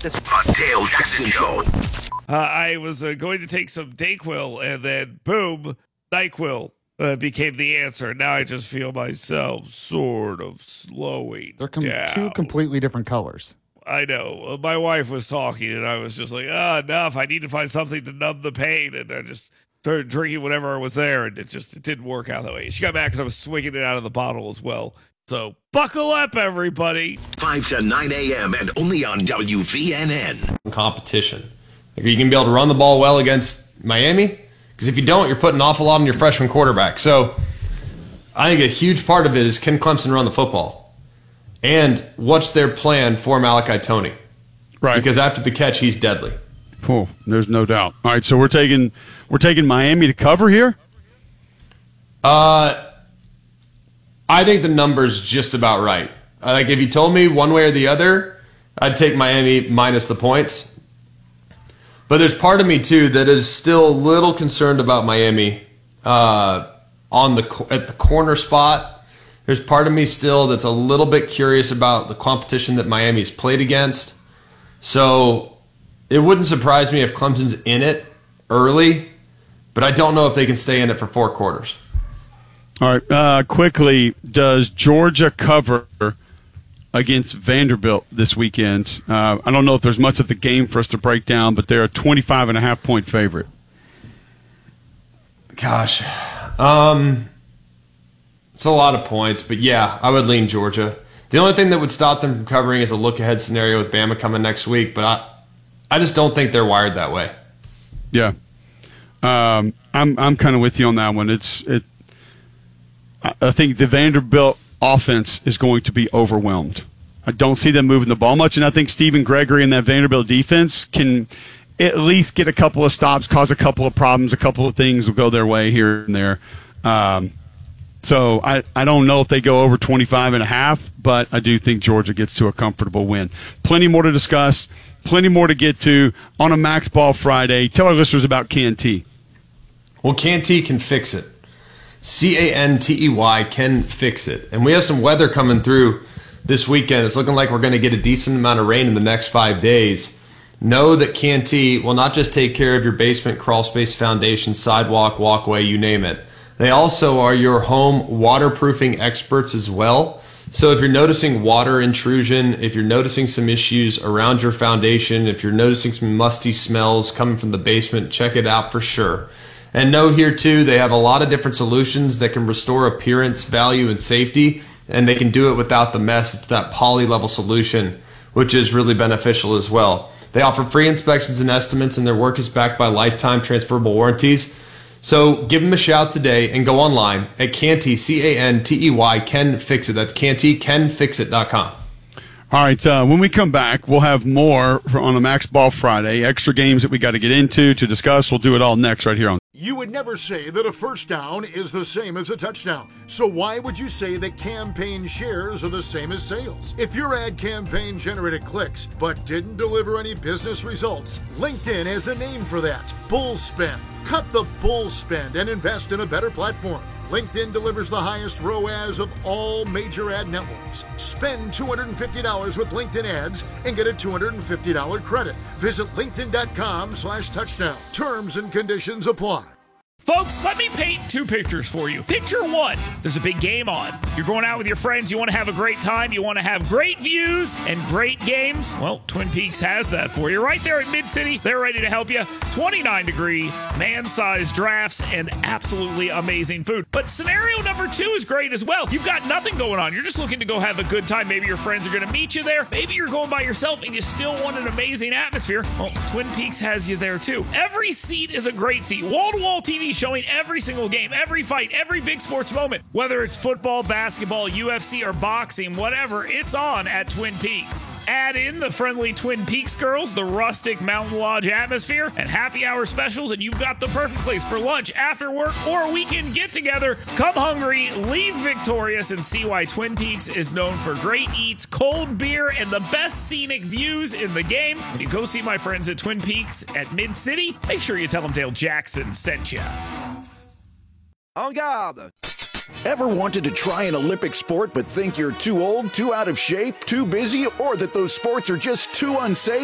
this. The Dale Jackson Show. I was going to take some Dayquil, and then boom, NyQuil became the answer. Now I just feel myself sort of slowing down. Two completely different colors. I know. My wife was talking, and I was just like, enough. I need to find something to numb the pain. And I just started drinking whatever was there, and it didn't work out that way. She got mad because I was swinging it out of the bottle as well. So buckle up, everybody. 5 to 9 a.m. and only on WVNN. Competition. Like, are you going to be able to run the ball well against Miami? Because if you don't, you're putting an awful lot on your freshman quarterback. So I think a huge part of it is, can Clemson run the football? And what's their plan for Malachi Toney? Right. Because after the catch, he's deadly. Oh, there's no doubt. All right, so we're taking Miami to cover here? I think the number's just about right. Like, if you told me one way or the other, I'd take Miami minus the points. But there's part of me, too, that is still a little concerned about Miami at the corner spot. There's part of me still that's a little bit curious about the competition that Miami's played against. So it wouldn't surprise me if Clemson's in it early, but I don't know if they can stay in it for 4 quarters. All right, quickly, does Georgia cover against Vanderbilt this weekend? I don't know if there's much of the game for us to break down, but they're a 25.5-point favorite. Gosh. It's a lot of points, but yeah, I would lean Georgia. The only thing that would stop them from covering is a look-ahead scenario with Bama coming next week, but I just don't think they're wired that way. Yeah. I'm kind of with you on that one. I think the Vanderbilt offense is going to be overwhelmed. I don't see them moving the ball much, and I think Stephen Gregory and that Vanderbilt defense can at least get a couple of stops, cause a couple of problems, a couple of things will go their way here and there. So I don't know if they go over 25.5, but I do think Georgia gets to a comfortable win. Plenty more to discuss, plenty more to get to on a Max Ball Friday. Tell our listeners about Canty. Well, Canty can fix it. Cantey can fix it. And we have some weather coming through this weekend. It's looking like we're going to get a decent amount of rain in the next 5 days. Know that Canty will not just take care of your basement, crawl space, foundation, sidewalk, walkway, you name it. They also are your home waterproofing experts as well. So if you're noticing water intrusion, if you're noticing some issues around your foundation, if you're noticing some musty smells coming from the basement, check it out for sure. And know here too, they have a lot of different solutions that can restore appearance, value, and safety, and they can do it without the mess. It's that poly-level solution, which is really beneficial as well. They offer free inspections and estimates, and their work is backed by lifetime transferable warranties. So give them a shout today and go online at Canty, Cantey, can fix it. That's Canty, canfixit.com. All right, when we come back, we'll have more on a Max Ball Friday, extra games that we got to get into to discuss. We'll do it all next right here on. You would never say that a first down is the same as a touchdown. So why would you say that campaign shares are the same as sales? If your ad campaign generated clicks but didn't deliver any business results, LinkedIn has a name for that: bull spend. Cut the bull spend and invest in a better platform. LinkedIn delivers the highest ROAS of all major ad networks. Spend $250 with LinkedIn ads and get a $250 credit. Visit linkedin.com/touchdown. Terms and conditions apply. Folks, let me paint 2 pictures for you. Picture 1, there's a big game on. You're going out with your friends, you want to have a great time, you want to have great views and great games. Well, Twin Peaks has that for you. Right there in Mid-City, they're ready to help you. 29-degree, man-sized drafts, and absolutely amazing food. But scenario number 2 is great as well. You've got nothing going on. You're just looking to go have a good time. Maybe your friends are going to meet you there. Maybe you're going by yourself and you still want an amazing atmosphere. Well, Twin Peaks has you there too. Every seat is a great seat. Wall-to-wall TV showing every single game, every fight, every big sports moment. Whether it's football, basketball, UFC, or boxing, whatever, it's on at Twin Peaks. Add in the friendly Twin Peaks girls, the rustic Mountain Lodge atmosphere, and happy hour specials, and you've got the perfect place for lunch, after work, or a weekend get-together. Come hungry, leave victorious, and see why Twin Peaks is known for great eats, cold beer, and the best scenic views in the game. When you go see my friends at Twin Peaks at Mid-City, make sure you tell them Dale Jackson sent you. En garde! Ever wanted to try an Olympic sport but think you're too old, too out of shape, too busy, or that those sports are just too unsafe?